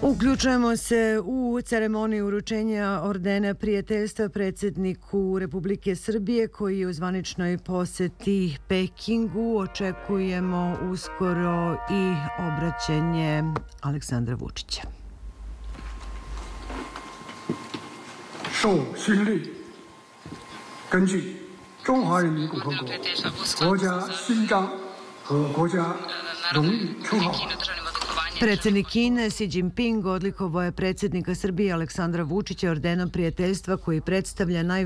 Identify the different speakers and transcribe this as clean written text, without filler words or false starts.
Speaker 1: Uključujemo se u ceremoniju uručenja ordena prijateljstva predsjedniku Republike Srbije koji je u zvaničnoj poseti Pekingu. Očekujemo uskoro i obraćanje Aleksandra Vučića.
Speaker 2: 受勋令，根据中华人民共和国国家勋章和国家荣誉称号。
Speaker 1: Predsjednik Kine Xi Jinping odlikovao je predsjednika Srbije Aleksandra Vučića ordenom prijateljstva koji predstavlja najviše